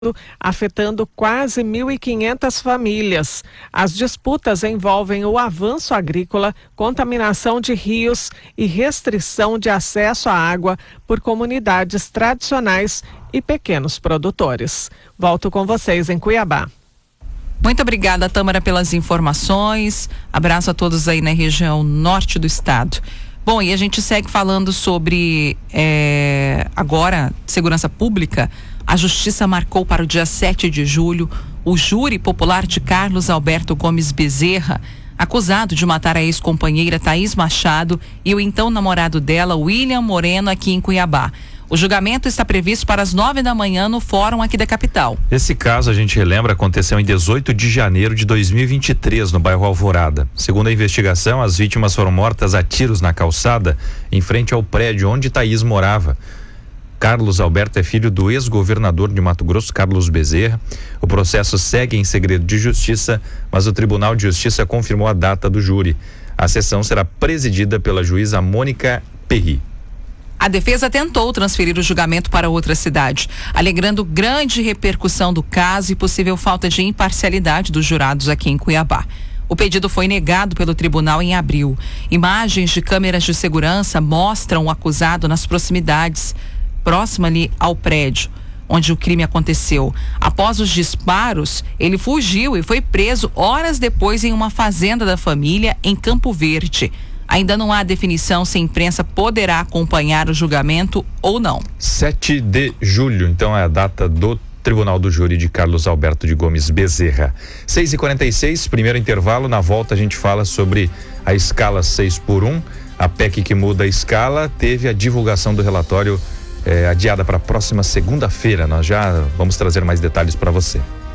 afetando quase 1.500 famílias. As disputas envolvem o avanço agrícola, contaminação de rios e restrição de acesso à água por comunidades tradicionais e pequenos produtores. Volto com vocês em Cuiabá. Muito obrigada, Tâmara, pelas informações. Abraço a todos aí na região norte do estado. Bom, e a gente segue falando sobre agora segurança pública. A Justiça marcou para o dia 7 de julho o júri popular de Carlos Alberto Gomes Bezerra, acusado de matar a ex-companheira Thaís Machado e o então namorado dela, William Moreno, aqui em Cuiabá. O julgamento está previsto para as 9 da manhã no fórum aqui da capital. Esse caso, a gente relembra, aconteceu em 18 de janeiro de 2023, no bairro Alvorada. Segundo a investigação, as vítimas foram mortas a tiros na calçada, em frente ao prédio onde Thaís morava. Carlos Alberto é filho do ex-governador de Mato Grosso, Carlos Bezerra. O processo segue em segredo de justiça, mas o Tribunal de Justiça confirmou a data do júri. A sessão será presidida pela juíza Mônica Perry. A defesa tentou transferir o julgamento para outra cidade, alegando grande repercussão do caso e possível falta de imparcialidade dos jurados aqui em Cuiabá. O pedido foi negado pelo tribunal em abril. Imagens de câmeras de segurança mostram o acusado nas proximidades, próximo ali ao prédio onde o crime aconteceu. Após os disparos, ele fugiu e foi preso horas depois em uma fazenda da família em Campo Verde. Ainda não há definição se a imprensa poderá acompanhar o julgamento ou não. 7 de julho, então, é a data do Tribunal do Júri de Carlos Alberto de Gomes Bezerra. 6h46, primeiro intervalo. Na volta a gente fala sobre a escala 6x1. A PEC que muda a escala teve a divulgação do relatório adiada para a próxima segunda-feira. Nós já vamos trazer mais detalhes para você.